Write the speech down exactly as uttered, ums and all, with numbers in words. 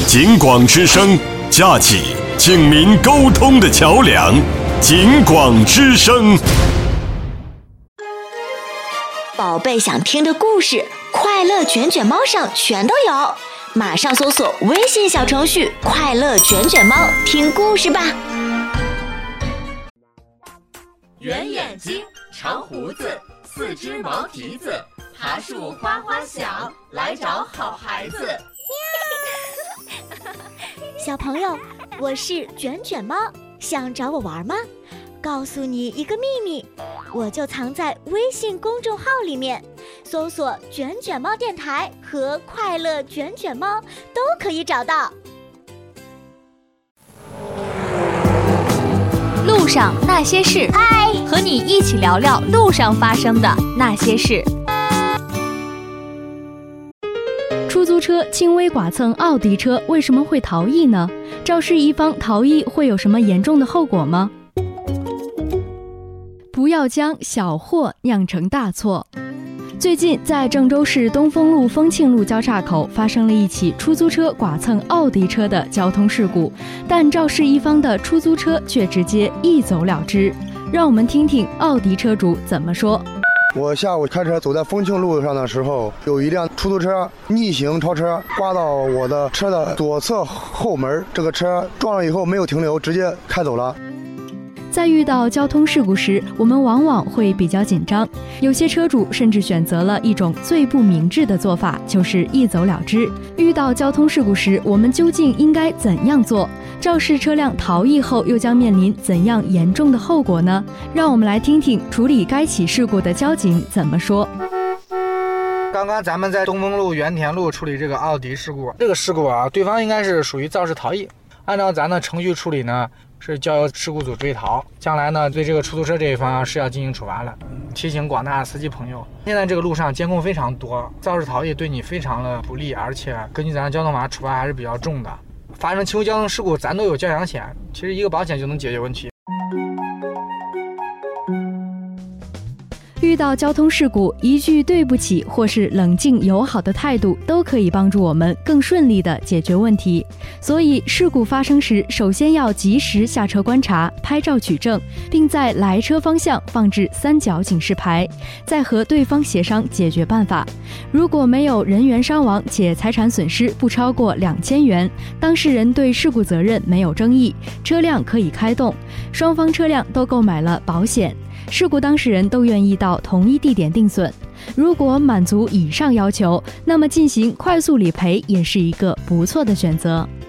警广之声，架起警民沟通的桥梁。警广之声， 宝贝想听的故事，快乐卷卷猫上全都有，马上搜索微信小程序“快乐卷卷猫”，听故事吧。 圆眼睛，长胡子，四只毛蹄子，爬树花花响，来找好孩子。 小朋友，我是卷卷猫，想找我玩吗？告诉你一个秘密，我就藏在微信公众号里面，搜索卷卷猫电台和快乐卷卷猫都可以找到。 路上那些事， 嗨， 和你一起聊聊路上发生的那些事。出租车轻微剐蹭奥迪车为什么会逃逸呢？肇事一方逃逸会有什么严重的后果吗？不要将小祸酿成大错。最近在郑州市东风路丰庆路交叉口发生了一起出租车剐蹭奥迪车的交通事故，但肇事一方的出租车却直接一走了之。让我们听听奥迪车主怎么说。 我下午开车走在丰庆路上的时候，有一辆出租车逆行超车，刮到我的车的左侧后门，这个车撞了以后没有停留，直接开走了。 在遇到交通事故时，我们往往会比较紧张，有些车主甚至选择了一种最不明智的做法，就是一走了之。遇到交通事故时，我们究竟应该怎样做？肇事车辆逃逸后又将面临怎样严重的后果呢？让我们来听听处理该起事故的交警怎么说。 刚刚咱们在东风路原田路处理这个奥迪事故，这个事故啊，对方应该是属于肇事逃逸，按照咱的程序处理呢，是交由事故组追逃，将来呢对这个出租车这一方是要进行处罚的。提醒广大司机朋友，现在这个路上监控非常多，肇事逃逸对你非常的不利，而且根据咱的交通法处罚还是比较重的。发生轻微交通事故咱都有交强险，其实一个保险就能解决问题。 遇到交通事故，一句对不起或是冷静友好的态度都可以帮助我们更顺利地解决问题。所以事故发生时，首先要及时下车观察，拍照取证，并在来车方向放置三角警示牌，再和对方协商解决办法。如果没有人员伤亡且财产损失不超过两千元，当事人对事故责任没有争议，车辆可以开动，双方车辆都购买了保险，事故当事人都愿意到同一地点定损。如果满足以上要求，那么进行快速理赔也是一个不错的选择。